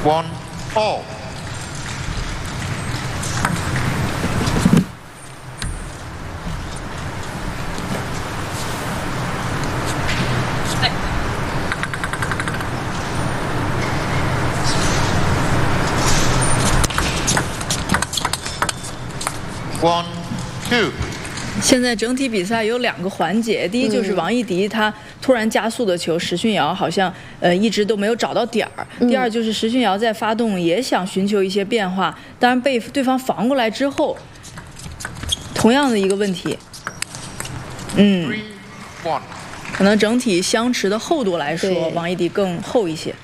1 all. One, two. 现在整体比赛有2个环节，第一就是王艺迪他突然加速的球，石俊尧好像一直都没有找到点儿。第二就是石俊尧在发动也想寻求一些变化，当然被对方防过来之后，同样的一个问题，可能整体相持的厚度来说，王艺迪更厚一些。